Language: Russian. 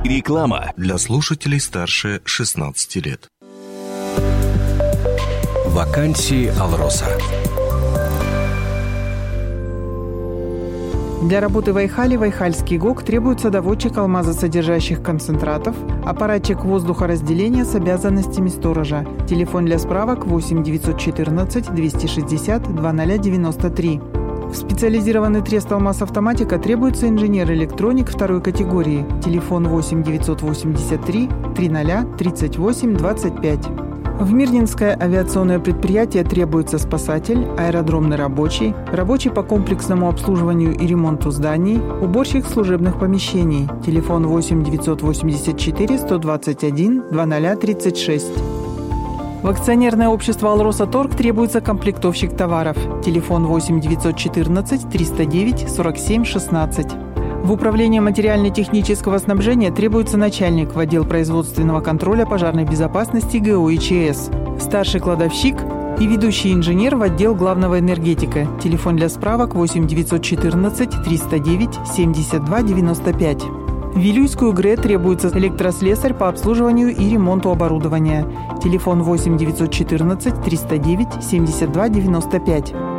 Реклама для слушателей старше 16 лет. Вакансии «Алроса». Для работы в Айхале Айхальский ГОК требуется доводчик алмазосодержащих концентратов, аппаратчик воздухоразделения с обязанностями сторожа. Телефон для справок 8 914 260 2093. В специализированный трест «Алмаз-автоматика» требуется инженер-электроник второй категории. Телефон 8 983 30 38 25. В Мирнинское авиационное предприятие требуется спасатель, аэродромный рабочий, рабочий по комплексному обслуживанию и ремонту зданий, уборщик служебных помещений. Телефон 8 984 121 2036. В акционерное общество «Алроса Торг» требуется комплектовщик товаров. Телефон 8 914 309 47 16. В управлении материально-технического снабжения требуется начальник в отдел производственного контроля пожарной безопасности ГО и ЧС, старший кладовщик и ведущий инженер в отдел главного энергетика. Телефон для справок 8 914 309 72 95. В Вилюйскую ГРЭ требуется электрослесарь по обслуживанию и ремонту оборудования. Телефон 8 914 309 72 95.